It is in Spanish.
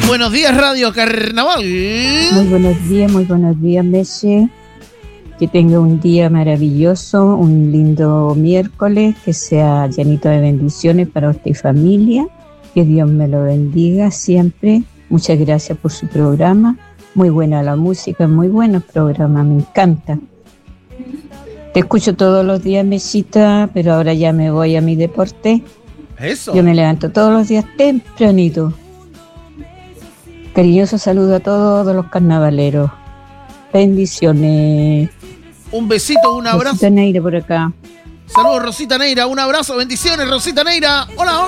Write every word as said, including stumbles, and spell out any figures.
Buenos días, Radio Carnaval. Muy buenos días, muy buenos días, Meche. Que tenga un día maravilloso, un lindo miércoles, que sea llenito de bendiciones para usted y familia. Que Dios me lo bendiga siempre. Muchas gracias por su programa. Muy buena la música, muy bueno el programa, me encanta. Te escucho todos los días, Mechita, pero ahora ya me voy a mi deporte. Eso. Yo me levanto todos los días tempranito. Cariñoso saludo a todos los carnavaleros. Bendiciones. Un besito, un abrazo. Rosita Neira por acá. Saludos, Rosita Neira. Un abrazo, bendiciones, Rosita Neira. Hola, hola.